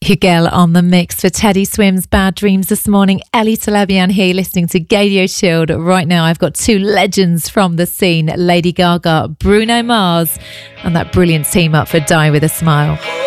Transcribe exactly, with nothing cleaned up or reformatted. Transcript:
Hugel on the mix for Teddy Swims Bad Dreams this morning. Ellie Talabian here listening to Radio Shield. Right now I've got two legends from the scene, Lady Gaga, Bruno Mars, and that brilliant team up for Die With A Smile.